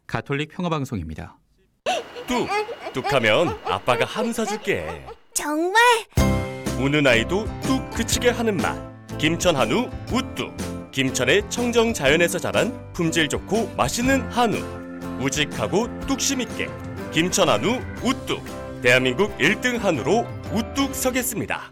가톨릭 평화방송입니다. 뚝하면 아빠가 한우 사줄게. 정말? 우는 아이도 뚝 그치게 하는 맛. 김천 한우 우뚝. 김천의 청정 자연에서 자란 품질 좋고 맛있는 한우. 우직하고 뚝심 있게. 김천 한우 우뚝. 대한민국 1등 한우로 우뚝 서겠습니다.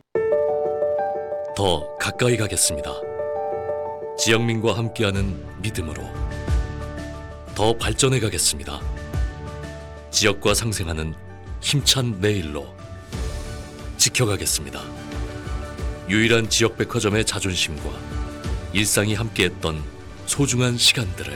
더 가까이 가겠습니다. 지역민과 함께하는 믿음으로 더 발전해 가겠습니다. 지역과 상생하는 힘찬 내일로 지켜가겠습니다. 유일한 지역 백화점의 자존심과 일상이 함께했던 소중한 시간들을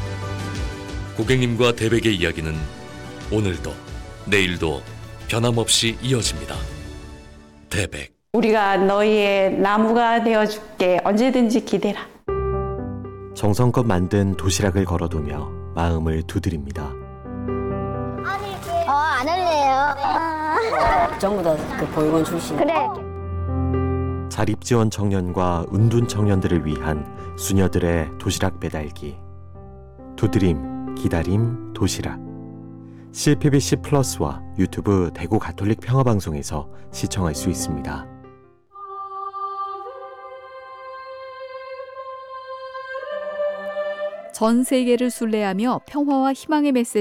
고객님과 대백의 이야기는 오늘도 내일도 변함없이 이어집니다. 대백. 우리가 너희의 나무가 되어줄게. 언제든지 기대라. 정성껏 만든 도시락을 걸어두며 마음을 두드립니다. 안 할래요. 전부 다 그 보육원 출신. 그래. 자립지원 청년과 은둔 청년들을 위한 수녀들의 도시락 배달기. 두드림, 기다림, 도시락. CPBC 플러스와 유튜브 대구 가톨릭 평화방송에서 시청할 수 있습니다. 전 세계를 순례하며 평화와 희망의 메시지